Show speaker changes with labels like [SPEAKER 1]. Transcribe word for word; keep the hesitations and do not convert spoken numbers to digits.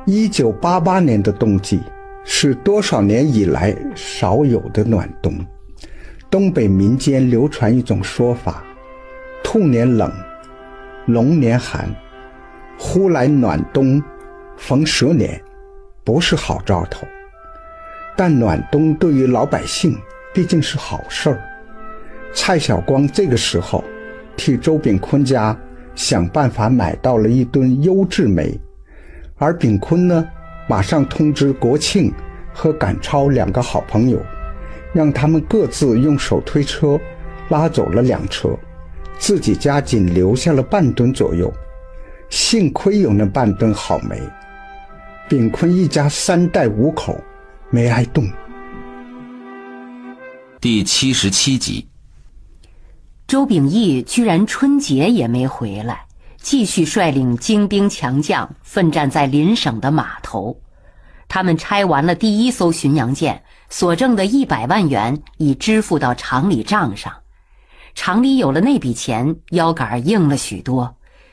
[SPEAKER 1] 一九八八年的冬季是多少年以来少有的暖冬。东北民间流传一种说法，兔年冷，龙年寒，忽来暖冬逢蛇年，不是好兆头。但暖冬对于老百姓毕竟是好事儿。蔡晓光这个时候替周炳坤家想办法买到了一吨优质煤，而炳坤呢，马上通知国庆和赶超两个好朋友，让他们各自用手推车拉走了两车，自己家仅留下了半吨左右。幸亏有那半吨好煤，炳坤一家三代五口没挨冻。
[SPEAKER 2] 第七十七集，
[SPEAKER 3] 周秉义居然春节也没回来，继续率领精兵强将奋战在邻省的码头。他们拆完了第一艘巡洋舰，所挣的一百万元已支付到厂里账上。厂里有了那笔钱，腰杆硬了许多。